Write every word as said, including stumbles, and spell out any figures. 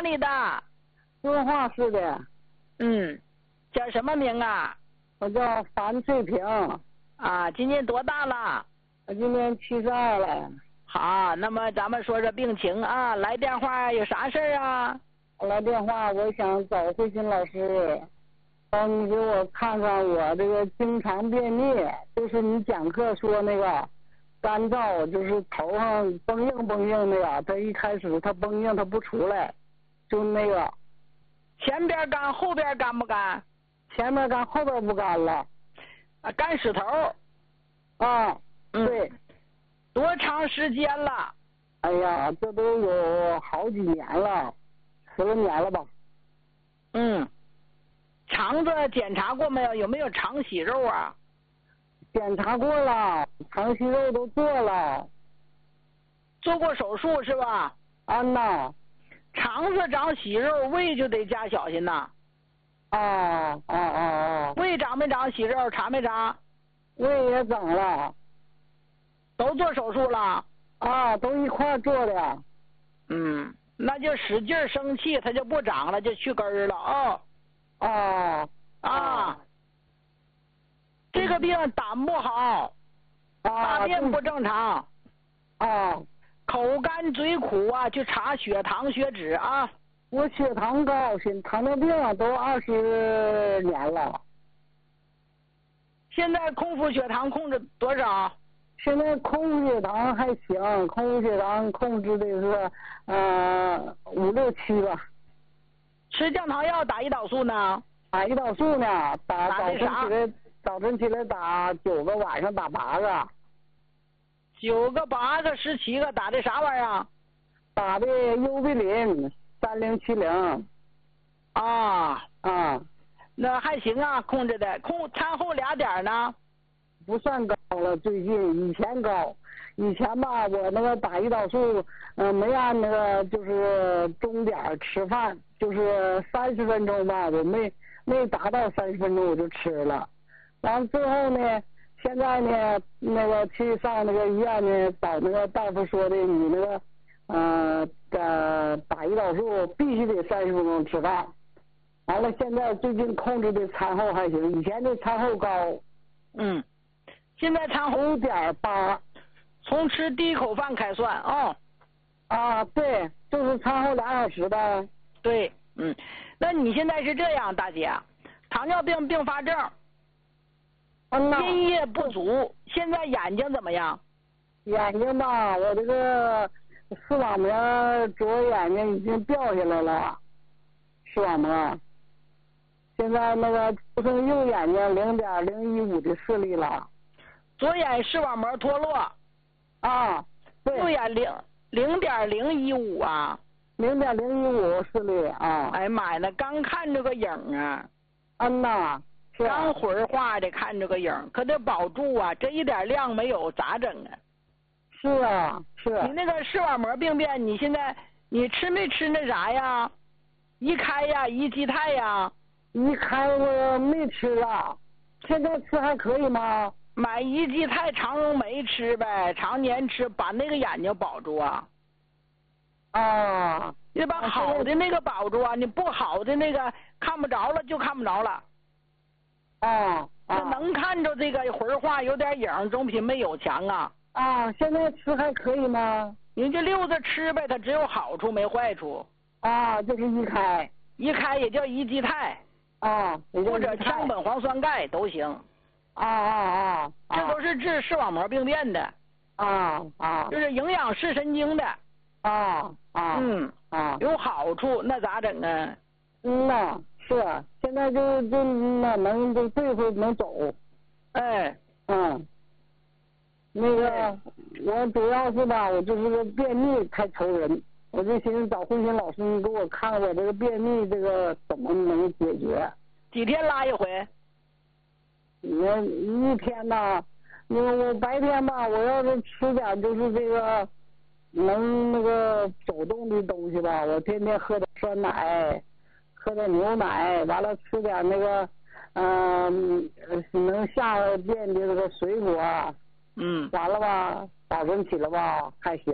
里的？ 遵化市的。 嗯，叫什么名啊？ 我叫樊翠萍。 啊，今年多大了？ 我今年七十二了。 好，那么咱们说说病情啊。来电话有啥事儿啊？ 我来电话，我想找慧心老师，帮你给我看看我这个经常便秘，就是你讲课说那个干燥，就是头上绷硬绷硬那个，他一开始他绷硬他不出来，就那个。 前边干，后边干不干？ 前面干，后边不干了。 啊，干屎头。 啊， 嗯、 对。 多长时间了？ 哎呀，这都有好几年了，十来年了吧。 嗯。肠子检查过没有？有没有肠息肉啊？ 检查过了，肠息肉都做了。 做过手术是吧？ 安呐。 肠子长息肉，胃就得加小心呐。 啊啊啊啊！ 胃长没长息肉？查没查？ 胃也长了。 都做手术了？ 啊，都一块做的。 嗯，那就使劲生气，它就不长了，就去根儿了啊。 哦。 啊。啊。这个病胆不好，大便不正常。 啊。 口干嘴苦啊，就查血糖血脂啊。 我血糖高，血糖尿病都二十年了。 现在空腹血糖控制多少？ 现在空腹血糖还行，空腹血糖控制的是呃五六七吧。 吃降糖药打胰岛素呢？ 打胰岛素呢，打打早晨起来早晨起来打九个，晚上打八个。 九个、八个、十七个，打的啥玩意儿？ 打的优必林三零七零。 啊啊， 那还行啊，控制的。控餐后俩点呢？ 不算高了，最近以前高。以前吧，我那个打胰岛素，嗯、呃，没按那个就是钟点吃饭，就是三十分钟吧，我没没达到三十分钟我就吃了。完了之后呢？现在呢，那个去上那个医院呢，找那个大夫说的，你那个，呃，呃，打胰岛素必须得三十分钟吃饭。完了，现在最近控制的餐后还行，以前的餐后高。 嗯，现在餐后五点八， 从吃第一口饭开算啊、哦。 啊，对，就是餐后俩小时呗。 对，嗯，那你现在是这样，大姐，糖尿病并发症。津液不足，现在眼睛怎么样？ 眼睛吧，我这个视网膜左眼睛已经掉下来了，视网膜。现在那个就剩右眼睛零点零一五的视力了。 左眼视网膜脱落。 啊，对。 右眼零零点零一五啊。 零点零一五视力啊。 哎呀妈呀，那刚看着个影啊。 嗯呐。 刚魂化的看着个影，可得保住啊！这一点亮没有，咋整啊？ 是啊，是。 你那个视网膜病变，你现在你吃没吃那啥呀？一开呀，一基肽呀。 一开我没吃啊，现在吃还可以吗？ 买一基肽常溶酶吃呗，常年吃，把那个眼睛保住啊。 啊。 你把好的那个保住啊，你不好的那个看不着了就看不着了。 啊， 那能看着这个魂化有点影，总比没有强啊。 啊，现在吃还可以吗？ 你就溜着吃呗，它只有好处没坏处。 啊，就是一开， 一开也叫一基肽。 啊， 或者羟苯黄酸钙都行。 啊啊啊！这都是治视网膜病变的。 啊啊！ 就是营养视神经的。 啊啊！ 嗯啊， 有好处，那咋整啊？ 嗯呐。是，现在就就那能就对付能走， 哎， 嗯，那个我主要是吧，我就是个便秘太愁人，我就寻思找慧心老师，你给我看看我这个便秘这个怎么能解决？ 几天拉一回？ 我一天吧，那个我白天吧，我要是吃点就是这个能那个走动的东西吧，我天天喝点酸奶。喝点牛奶，完了吃点那个，嗯、呃，能下便的这个水果， 嗯， 完了吧，早晨起来吧还行。